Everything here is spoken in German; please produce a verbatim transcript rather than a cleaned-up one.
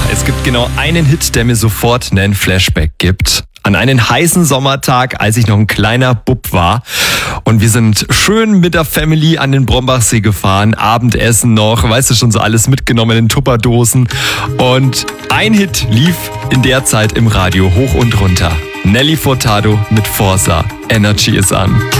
Es gibt genau einen Hit, der mir sofort einen Flashback gibt. An einen heißen Sommertag, als ich noch ein kleiner Bub war. Und wir sind schön mit der Family an den Brombachsee gefahren. Abendessen noch, weißt du, schon so alles mitgenommen in Tupperdosen. Und ein Hit lief in der Zeit im Radio hoch und runter. Nelly Furtado mit Forza. Energy ist an.